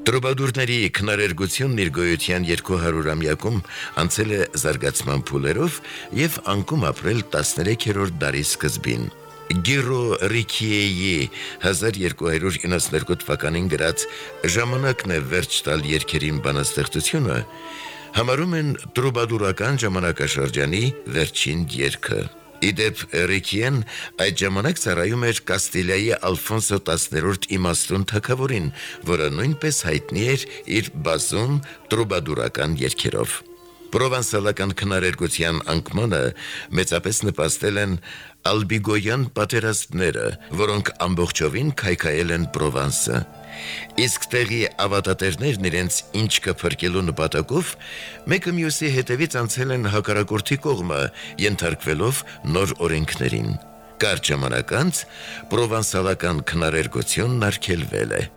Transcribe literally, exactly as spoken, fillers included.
Տրոբադուրների քնարերգությունն իր գոյության երկուհարյուրամյակում անցել է զարգացման փուլերով և անկում ապրել տասներեքերորդ դարի սկզբին։ Գիրո Ռիքիեի հազար երկու հարյուր իննսունհինգ թվականին գրած «Ժամանակն է վերջ տալ երգերին» բանաստեղծությունը համարում են տրոբադուրական ժամանակաշրջանի վերջին երգը։ Ի դեպ, Ռիքիեն այդ ժամանակ ծառայում էր Կաստիլիայի Ալֆոնսո տասներորդ իմաստուն թագավորին, որը նույնպես հայտնի էր իր բազում տրոբադուրական երգերով։ Պրովանսալական քնարերգության անկմանը մեծապես նպաստել են ալբիգոյան պատերազմները, որոնք ամբողջովին քայքայել են Պրովանսը։ Իսկ տեղի ավատատերերն իրենց ինչքը փրկելու նպատակով մեկը մյուսի հետևից անցել են հակառակորդի կողմը, ենթարկվելով նոր օրենքներին։ Կարճ ժամանակ անց պրովանսալական քնարերգությունն արգելվել է։